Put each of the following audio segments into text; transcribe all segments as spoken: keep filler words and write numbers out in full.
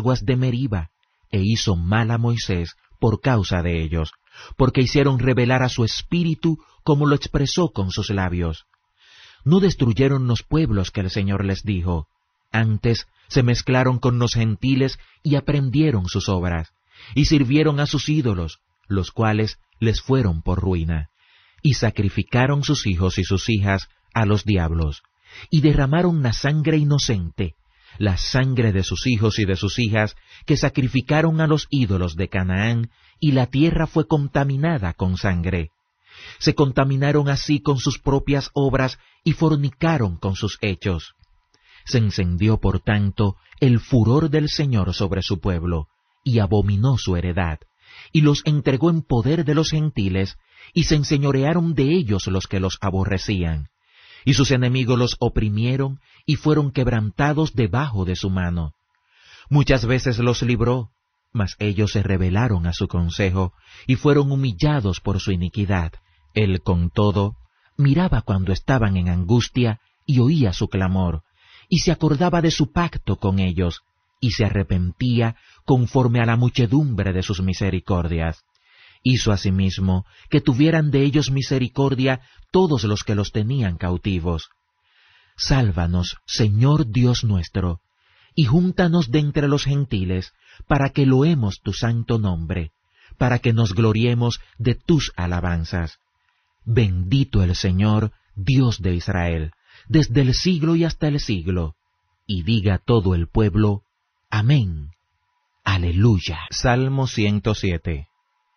aguas de Meriba, e hizo mal a Moisés por causa de ellos, porque hicieron rebelar a su espíritu como lo expresó con sus labios. No destruyeron los pueblos que el Señor les dijo, antes se mezclaron con los gentiles y aprendieron sus obras, y sirvieron a sus ídolos, los cuales les fueron por ruina, y sacrificaron sus hijos y sus hijas a los diablos, y derramaron la sangre inocente, la sangre de sus hijos y de sus hijas, que sacrificaron a los ídolos de Canaán, y la tierra fue contaminada con sangre. Se contaminaron así con sus propias obras y fornicaron con sus hechos. Se encendió, por tanto, el furor del Señor sobre su pueblo, y abominó su heredad, y los entregó en poder de los gentiles, y se enseñorearon de ellos los que los aborrecían. Y sus enemigos los oprimieron, y fueron quebrantados debajo de su mano. Muchas veces los libró, mas ellos se rebelaron a su consejo, y fueron humillados por su iniquidad. Él, con todo, miraba cuando estaban en angustia, y oía su clamor, y se acordaba de su pacto con ellos, y se arrepentía conforme a la muchedumbre de sus misericordias. Hizo asimismo que tuvieran de ellos misericordia todos los que los tenían cautivos. Sálvanos, Señor Dios nuestro, y júntanos de entre los gentiles, para que loemos tu santo nombre, para que nos gloriemos de tus alabanzas. Bendito el Señor, Dios de Israel, desde el siglo y hasta el siglo. Y diga todo el pueblo, Amén. Aleluya. Salmo ciento siete.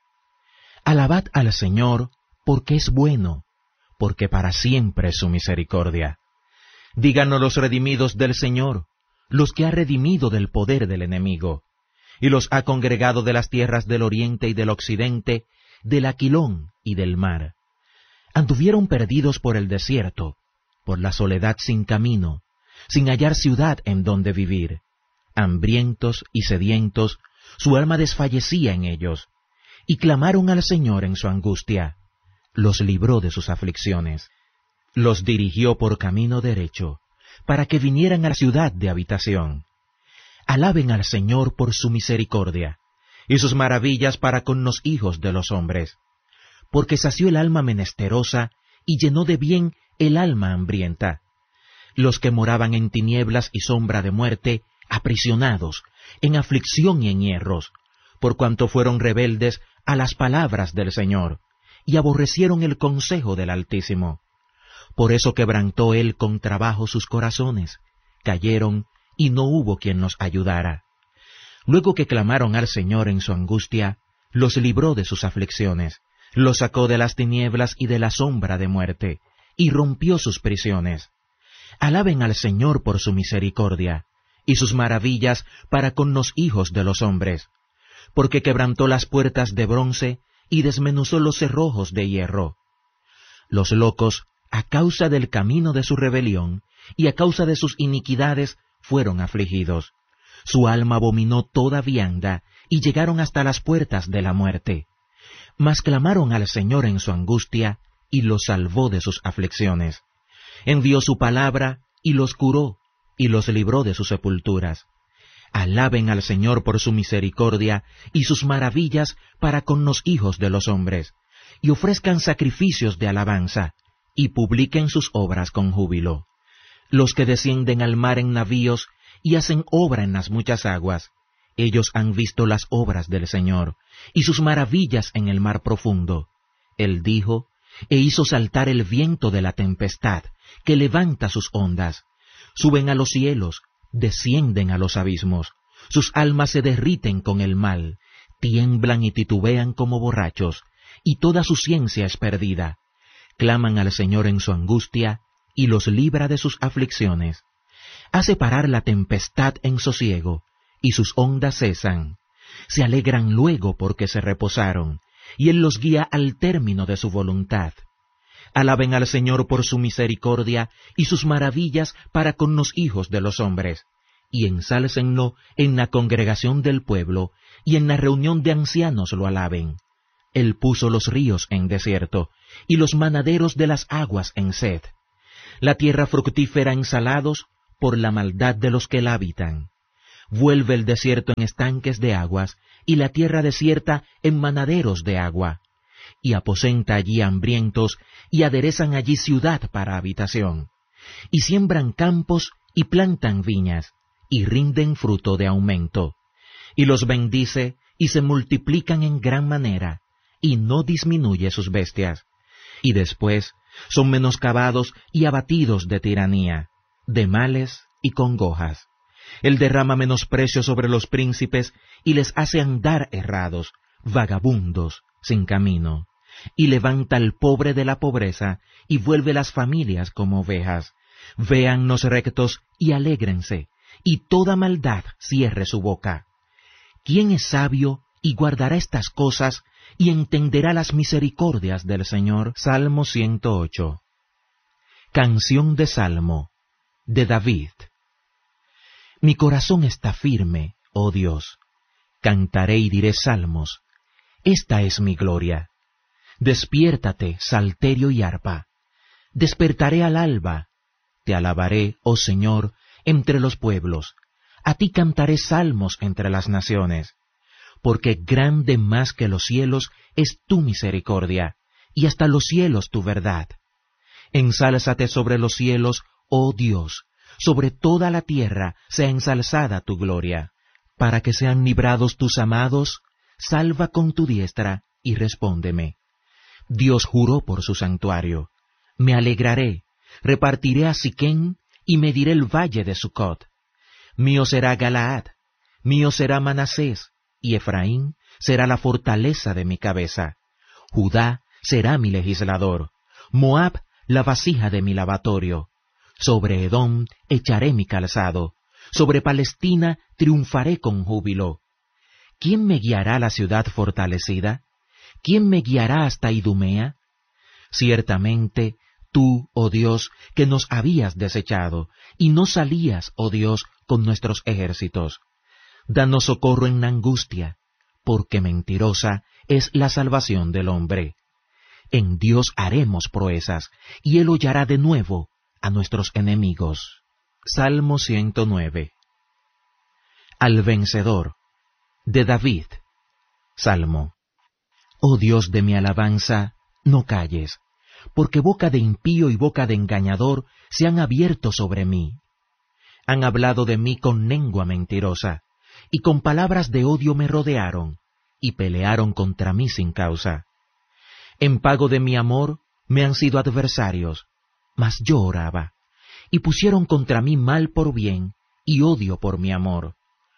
Alabad al Señor, porque es bueno, porque para siempre es su misericordia. Díganos los redimidos del Señor, los que ha redimido del poder del enemigo, y los ha congregado de las tierras del oriente y del occidente, del Aquilón y del mar. Anduvieron perdidos por el desierto, por la soledad sin camino, sin hallar ciudad en donde vivir. Hambrientos y sedientos, su alma desfallecía en ellos, y clamaron al Señor en su angustia. Los libró de sus aflicciones. Los dirigió por camino derecho, para que vinieran a la ciudad de habitación. Alaben al Señor por su misericordia, y sus maravillas para con los hijos de los hombres. Porque sació el alma menesterosa, y llenó de bien el alma hambrienta. Los que moraban en tinieblas y sombra de muerte, aprisionados, en aflicción y en hierros, por cuanto fueron rebeldes a las palabras del Señor, y aborrecieron el consejo del Altísimo. Por eso quebrantó Él con trabajo sus corazones, cayeron, y no hubo quien los ayudara. Luego que clamaron al Señor en su angustia, los libró de sus aflicciones, los sacó de las tinieblas y de la sombra de muerte, y rompió sus prisiones. Alaben al Señor por su misericordia, y sus maravillas para con los hijos de los hombres, porque quebrantó las puertas de bronce y desmenuzó los cerrojos de hierro. Los locos, a causa del camino de su rebelión y a causa de sus iniquidades, fueron afligidos. Su alma abominó toda vianda y llegaron hasta las puertas de la muerte. Mas clamaron al Señor en su angustia y los salvó de sus aflicciones. Envió su palabra y los curó y los libró de sus sepulturas. Alaben al Señor por su misericordia y sus maravillas para con los hijos de los hombres, y ofrezcan sacrificios de alabanza, y publiquen sus obras con júbilo. Los que descienden al mar en navíos y hacen obra en las muchas aguas, ellos han visto las obras del Señor, y sus maravillas en el mar profundo. Él dijo, e hizo saltar el viento de la tempestad, que levanta sus ondas. Suben a los cielos, descienden a los abismos, sus almas se derriten con el mal, tiemblan y titubean como borrachos, y toda su ciencia es perdida. Claman al Señor en su angustia, y los libra de sus aflicciones. Hace parar la tempestad en sosiego, y sus ondas cesan. Se alegran luego porque se reposaron, y Él los guía al término de su voluntad. Alaben al Señor por su misericordia y sus maravillas para con los hijos de los hombres, y ensálcenlo en la congregación del pueblo, y en la reunión de ancianos lo alaben. Él puso los ríos en desierto, y los manaderos de las aguas en sed. La tierra fructífera en salados, por la maldad de los que la habitan. vuelve el desierto en estanques de aguas, y la tierra desierta en manaderos de agua, y aposenta allí hambrientos, y aderezan allí ciudad para habitación, y siembran campos y plantan viñas, y rinden fruto de aumento, y los bendice, y se multiplican en gran manera, y no disminuye sus bestias, y después son menoscabados y abatidos de tiranía, de males y congojas. Él derrama menosprecio sobre los príncipes, y les hace andar errados, vagabundos, sin camino, y levanta al pobre de la pobreza, y vuelve las familias como ovejas. Vean los rectos y alégrense, y toda maldad cierre su boca. ¿Quién es sabio y guardará estas cosas, y entenderá las misericordias del Señor? Salmo ciento ocho. Canción de Salmo, de David. Mi corazón está firme, oh Dios. Cantaré y diré salmos. Esta es mi gloria. Despiértate, salterio y arpa. Despertaré al alba. Te alabaré, oh Señor, entre los pueblos. A ti cantaré salmos entre las naciones. Porque grande más que los cielos es tu misericordia, y hasta los cielos tu verdad. Ensálzate sobre los cielos, oh Dios, sobre toda la tierra sea ensalzada tu gloria. Para que sean librados tus amados, salva con tu diestra y respóndeme. Dios juró por su santuario. Me alegraré, repartiré a Siquén y mediré el valle de Sucot. Mío será Galaad, mío será Manasés, y Efraín será la fortaleza de mi cabeza. Judá será mi legislador, Moab la vasija de mi lavatorio. Sobre Edom echaré mi calzado, sobre Palestina triunfaré con júbilo. ¿Quién me guiará a la ciudad fortalecida? ¿Quién me guiará hasta Idumea? Ciertamente, tú, oh Dios, que nos habías desechado, y no salías, oh Dios, con nuestros ejércitos. Danos socorro en la angustia, porque mentirosa es la salvación del hombre. En Dios haremos proezas, y Él hollará de nuevo a nuestros enemigos. Salmo ciento nueve. Al vencedor, de David. Salmo. Oh Dios de mi alabanza, no calles, porque boca de impío y boca de engañador se han abierto sobre mí. Han hablado de mí con lengua mentirosa, y con palabras de odio me rodearon, y pelearon contra mí sin causa. En pago de mi amor me han sido adversarios, mas yo oraba, y pusieron contra mí mal por bien, y odio por mi amor.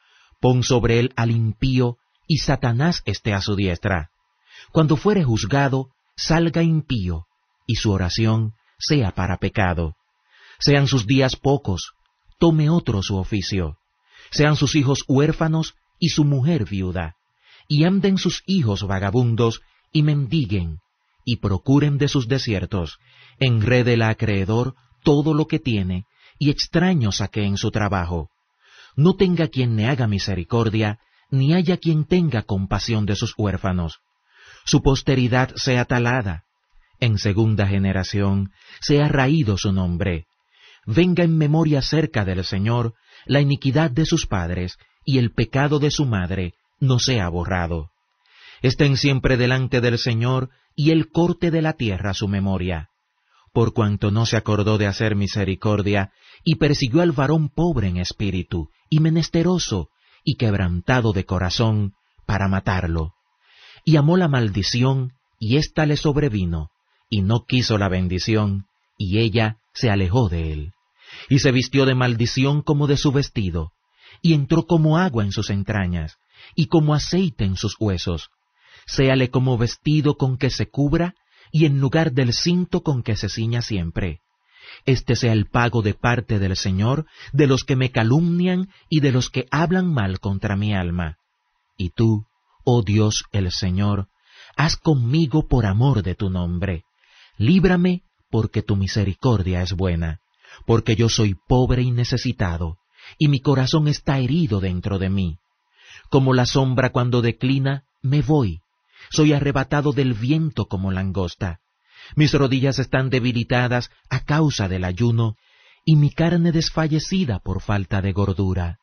Pon sobre él al impío, y Satanás esté a su diestra. Cuando fuere juzgado, salga impío, y su oración sea para pecado. Sean sus días pocos, tome otro su oficio. Sean sus hijos huérfanos y su mujer viuda, y anden sus hijos vagabundos, y mendiguen, y procuren de sus desiertos, enrede el acreedor todo lo que tiene, y extraño saque en su trabajo. No tenga quien le haga misericordia, ni haya quien tenga compasión de sus huérfanos. Su posteridad sea talada, en segunda generación sea raído su nombre. Venga en memoria cerca del Señor la iniquidad de sus padres, y el pecado de su madre no sea borrado. Estén siempre delante del Señor, y Él corte de la tierra su memoria. Por cuanto no se acordó de hacer misericordia, y persiguió al varón pobre en espíritu, y menesteroso, y quebrantado de corazón, para matarlo. Y amó la maldición, y ésta le sobrevino, y no quiso la bendición, y ella se alejó de él. Y se vistió de maldición como de su vestido, y entró como agua en sus entrañas, y como aceite en sus huesos. Séale como vestido con que se cubra, y en lugar del cinto con que se ciña siempre. Este sea el pago de parte del Señor, de los que me calumnian y de los que hablan mal contra mi alma. Y tú, oh Dios el Señor, haz conmigo por amor de tu nombre. Líbrame, porque tu misericordia es buena, porque yo soy pobre y necesitado, y mi corazón está herido dentro de mí. Como la sombra cuando declina, me voy. Soy arrebatado del viento como langosta. Mis rodillas están debilitadas a causa del ayuno, y mi carne desfallecida por falta de gordura.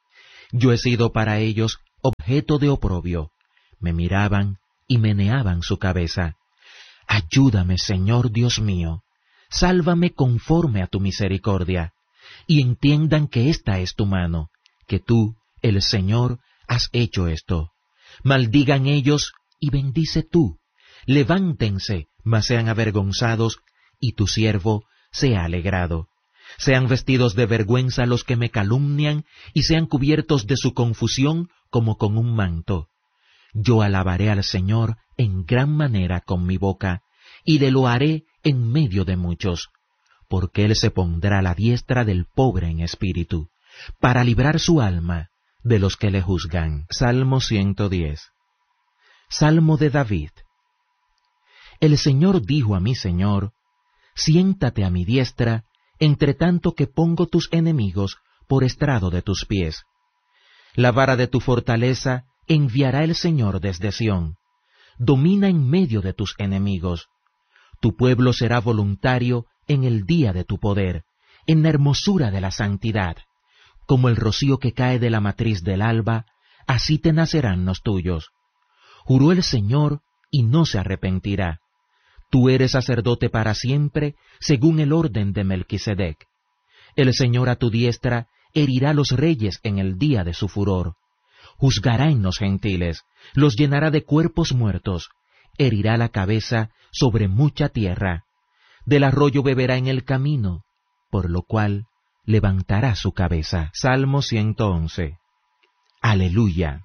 Yo he sido para ellos objeto de oprobio. Me miraban y meneaban su cabeza. Ayúdame, Señor Dios mío. Sálvame conforme a tu misericordia. Y entiendan que esta es tu mano, que tú, el Señor, has hecho esto. Maldigan ellos y bendice tú. Levántense, mas sean avergonzados, y tu siervo sea alegrado. Sean vestidos de vergüenza los que me calumnian, y sean cubiertos de su confusión como con un manto. Yo alabaré al Señor en gran manera con mi boca, y le loaré en medio de muchos, porque Él se pondrá a la diestra del pobre en espíritu, para librar su alma de los que le juzgan. Salmo ciento diez. Salmo de David. El Señor dijo a mi Señor, siéntate a mi diestra, entre tanto que pongo tus enemigos por estrado de tus pies. La vara de tu fortaleza enviará el Señor desde Sión. Domina en medio de tus enemigos. Tu pueblo será voluntario en el día de tu poder, en la hermosura de la santidad. Como el rocío que cae de la matriz del alba, así te nacerán los tuyos. Juró el Señor y no se arrepentirá. Tú eres sacerdote para siempre, según el orden de Melquisedec. El Señor a tu diestra herirá los reyes en el día de su furor. Juzgará en los gentiles, los llenará de cuerpos muertos, herirá la cabeza sobre mucha tierra. Del arroyo beberá en el camino, por lo cual levantará su cabeza. Salmo ciento once. Aleluya.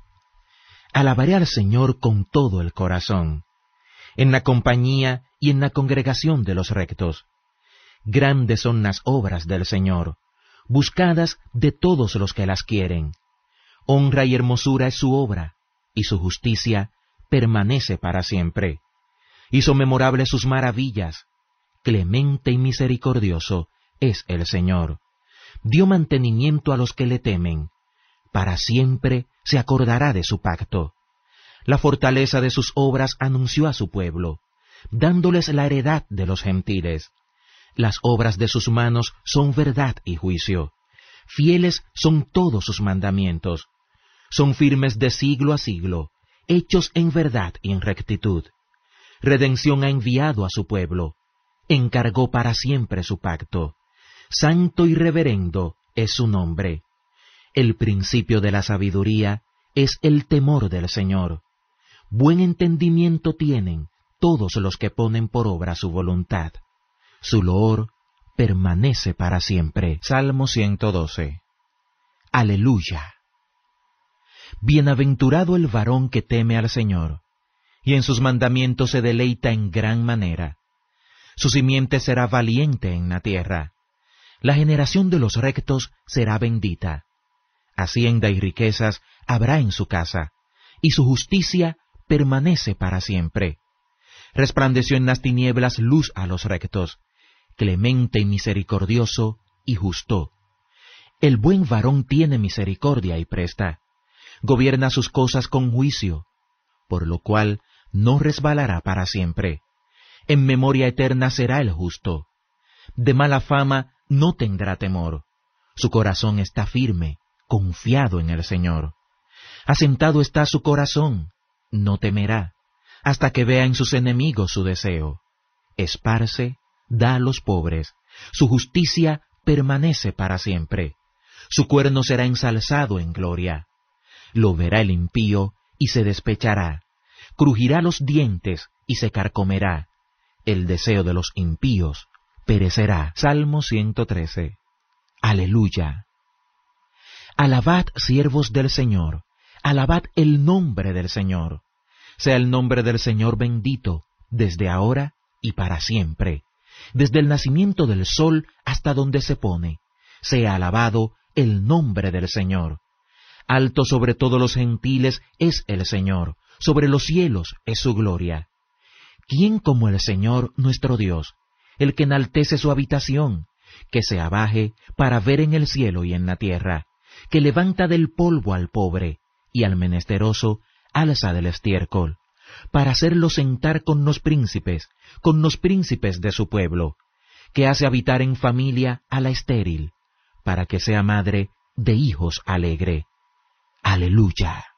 Alabaré al Señor con todo el corazón, en la compañía y en la congregación de los rectos. Grandes son las obras del Señor, buscadas de todos los que las quieren. Honra y hermosura es su obra, y su justicia permanece para siempre. Hizo memorables sus maravillas. Clemente y misericordioso es el Señor. Dio mantenimiento a los que le temen. Para siempre se acordará de su pacto. La fortaleza de sus obras anunció a su pueblo, dándoles la heredad de los gentiles. Las obras de sus manos son verdad y juicio. Fieles son todos sus mandamientos. Son firmes de siglo a siglo, hechos en verdad y en rectitud. Redención ha enviado a su pueblo. Encargó para siempre su pacto. Santo y reverendo es su nombre. El principio de la sabiduría es el temor del Señor. Buen entendimiento tienen todos los que ponen por obra su voluntad. Su loor permanece para siempre. Salmo ciento doce. Aleluya. Bienaventurado el varón que teme al Señor, y en sus mandamientos se deleita en gran manera. Su simiente será valiente en la tierra. La generación de los rectos será bendita. Hacienda y riquezas habrá en su casa, y su justicia permanece para siempre. Resplandeció en las tinieblas luz a los rectos, clemente y misericordioso y justo. El buen varón tiene misericordia y presta. Gobierna sus cosas con juicio, por lo cual no resbalará para siempre. En memoria eterna será el justo. De mala fama no tendrá temor. Su corazón está firme, confiado en el Señor. Asentado está su corazón, no temerá, hasta que vea en sus enemigos su deseo. Esparce, da a los pobres, su justicia permanece para siempre. Su cuerno será ensalzado en gloria. Lo verá el impío y se despechará. Crujirá los dientes y se carcomerá. El deseo de los impíos perecerá. Salmo ciento trece. Aleluya. Alabad, siervos del Señor, alabad el nombre del Señor. Sea el nombre del Señor bendito, desde ahora y para siempre. Desde el nacimiento del sol hasta donde se pone, sea alabado el nombre del Señor. Alto sobre todos los gentiles es el Señor, sobre los cielos es su gloria. ¿Quién como el Señor nuestro Dios, el que enaltece su habitación, que se abaje para ver en el cielo y en la tierra, que levanta del polvo al pobre, y al menesteroso alza del estiércol, para hacerlo sentar con los príncipes, con los príncipes de su pueblo, que hace habitar en familia a la estéril, para que sea madre de hijos alegre? Aleluya.